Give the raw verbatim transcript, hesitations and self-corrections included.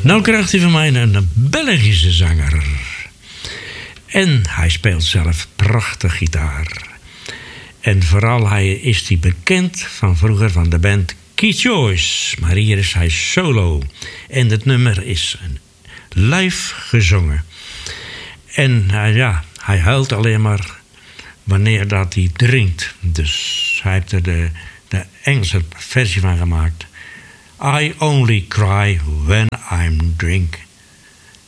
Nou krijgt hij van mij een Belgische zanger. En hij speelt zelf prachtig gitaar. En vooral hij is hij bekend van vroeger van de band Key Choice. Maar hier is hij solo. En het nummer is live gezongen. En uh, ja, hij huilt alleen maar wanneer dat hij drinkt. Dus hij heeft er de, de Engelse versie van gemaakt. I only cry when I'm drink.